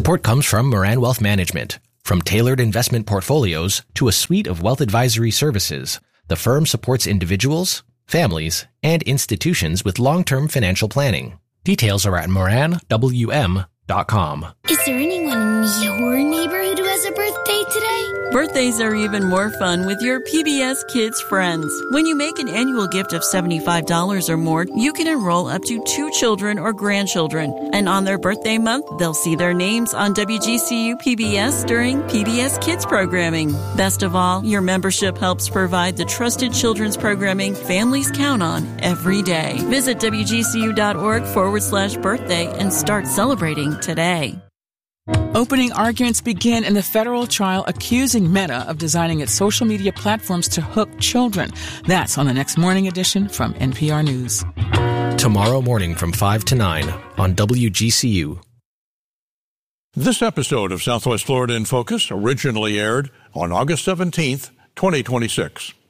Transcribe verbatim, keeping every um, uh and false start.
Support comes from Moran Wealth Management. From tailored investment portfolios to a suite of wealth advisory services, the firm supports individuals, families, and institutions with long-term financial planning. Details are at moran w m dot com. Is there anyone in your neighborhood who has a birthday today? Birthdays are even more fun with your P B S Kids Friends. When you make an annual gift of seventy-five dollars or more, you can enroll up to two children or grandchildren. And on their birthday month, they'll see their names on W G C U P B S during P B S Kids programming. Best of all, your membership helps provide the trusted children's programming families count on every day. Visit W G C U dot org forward slash birthday and start celebrating today. Opening arguments begin in the federal trial accusing Meta of designing its social media platforms to hook children. That's on the next Morning Edition from N P R News. Tomorrow morning from five to nine on W G C U. This episode of Southwest Florida in Focus originally aired on August seventeenth, twenty twenty-six.